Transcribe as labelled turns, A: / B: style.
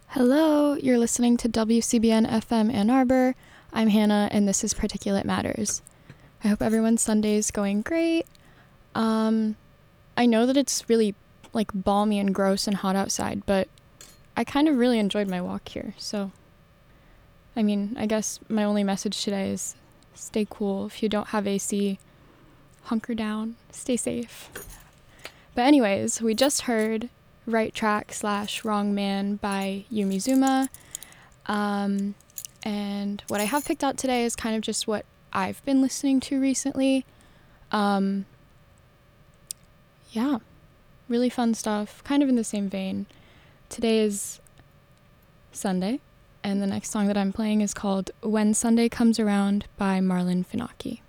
A: Hello, you're listening to WCBN FM Ann Arbor. I'm Hannah, and this is Particulate Matters. I hope everyone's Sunday's going great. I know that it's really, balmy and gross and hot outside, but I kind of really enjoyed my walk here, so... I guess my only message today is stay cool. If you don't have AC, hunker down, stay safe. But anyways, we just heard Right Track / Wrong Man by Yumi Zuma. And what I have picked out today is kind of just what I've been listening to recently. Yeah, really fun stuff, kind of in the same vein. Today is Sunday, and the next song that I'm playing is called When Sunday Comes Around by Marlon Finocchi.